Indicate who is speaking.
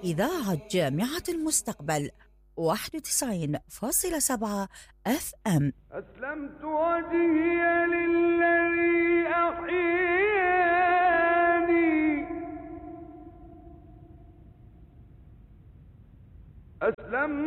Speaker 1: إذاعة جامعة المستقبل 91.7 FM.
Speaker 2: أسلمت وجهي للذي أحياني، أسلمت